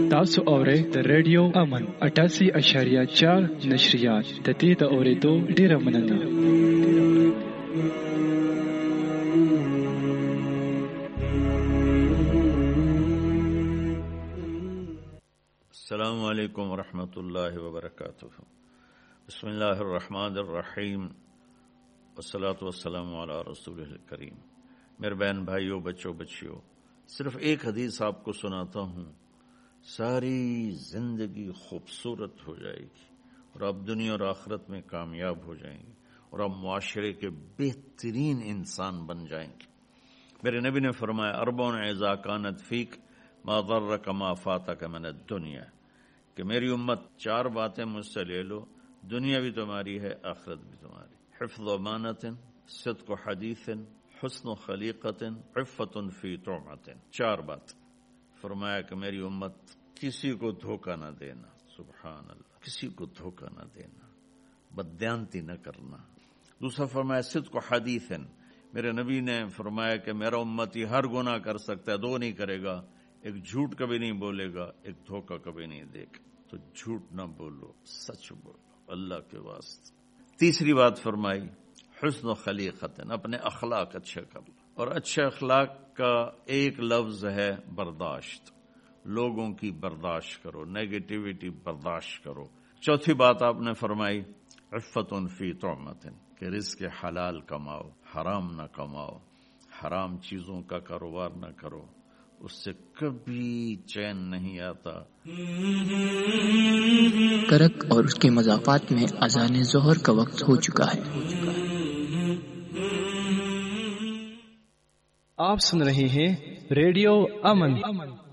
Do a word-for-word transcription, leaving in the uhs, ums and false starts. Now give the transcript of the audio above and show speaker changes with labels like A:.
A: تاسو اورئ د ریډیو امن اٹاسی اشاریه چار نشریات د دې د اورېدو ډیره مننه.
B: السلام علیکم ورحمۃ اللہ وبرکاتہ. بسم اللہ الرحمن الرحیم والصلاة والسلام علی رسول الکریم. میرے بہن بھائیوں، بچوں بچیوں، صرف ایک حدیث آپ کو سناتا ہوں، ساری زندگی خوبصورت ہو جائے گی اور آپ دنیا اور آخرت میں کامیاب ہو جائیں گے اور آپ معاشرے کے بہترین انسان بن جائیں گے. میرے نبی نے فرمایا، اربع اذا کانت فیک ما ضرک ما فاتک من الدنیا، کہ میری امت چار باتیں مجھ سے لے لو، دنیا بھی تمہاری ہے، آخرت بھی تمہاری. حفظ امانت، صدق حدیث، حسن خلیقت، عفت فی طعمت. چار بات فرمایا کہ میری امت کسی کو دھوکہ نہ دینا، سبحان اللہ، کسی کو دھوکہ نہ دینا، بددیانتی نہ کرنا. دوسرا فرمایا صدق حدیث، میرے نبی نے فرمایا کہ میرا امتی ہر گناہ کر سکتا ہے، دو نہیں کرے گا، ایک جھوٹ کبھی نہیں بولے گا، ایک دھوکہ کبھی نہیں دے گا. تو جھوٹ نہ بولو، سچ بولو اللہ کے واسطے. تیسری بات فرمائی حسن خلیقت، اپنے اخلاق اچھے کر لو، اور اچھے اخلاق کا ایک لفظ ہے برداشت. لوگوں کی برداشت کرو، نیگیٹیوٹی برداشت کرو. چوتھی بات آپ نے فرمائی عفت فی طعمت، کہ رزق حلال کماؤ، حرام نہ کماؤ، حرام چیزوں کا کاروبار نہ کرو، اس سے کبھی چین نہیں آتا.
C: کرک اور اس کے مضافات میں اذان ظہر کا وقت ہو چکا ہے.
A: آپ سن رہے ہیں ریڈیو امن